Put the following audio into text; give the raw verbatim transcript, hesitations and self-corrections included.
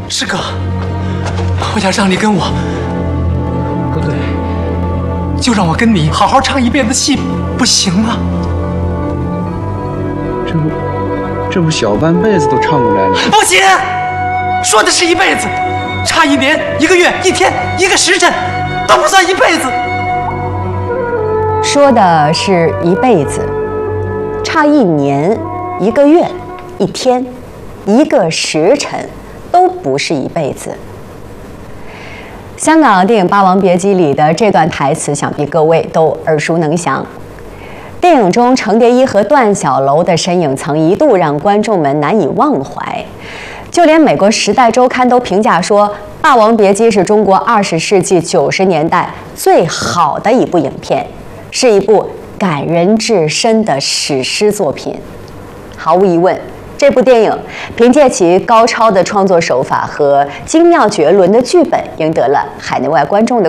师哥，我想让你跟我，不对，就让我跟你好好唱一辈子戏，不行吗？ 这不，这不小半辈子都唱过来了。 不行，说的是一辈子，差一年、一个月、一天、一个时辰，都不算一辈子。 说的是一辈子，差一年、一个月、一天、一个时辰，都不是一辈子。香港电影《霸王别姬》里的这段台词，想必各位都耳熟能详。电影中程蝶衣和段小楼的身影，曾一度让观众们难以忘怀。就连美国《时代周刊》都评价说，《霸王别姬》是中国二十世纪九十年代最好的一部影片，是一部感人至深的史诗作品。毫无疑问，这部电影凭借其高超的创作手法和精妙绝伦的剧本，赢得了海内外观众的